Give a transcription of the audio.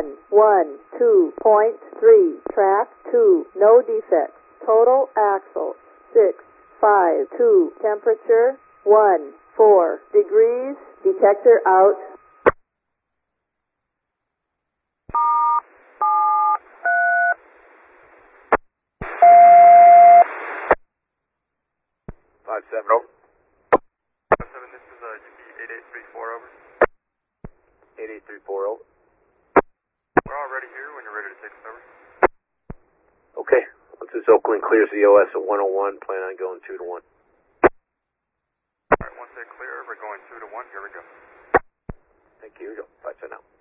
112.3, track 2, no defects. Total axle 652, temperature 14 degrees, detector out. Five seven. Over. 7, this is UP 8834, over. 8834, over. We're all ready here when you're ready to take us over. Okay. Once this Oakland clears the OS at 101, plan on going 2 to 1. Alright, once they clear, we're going 2 to 1. Here we go. Thank you. Here we go. 5 7 out.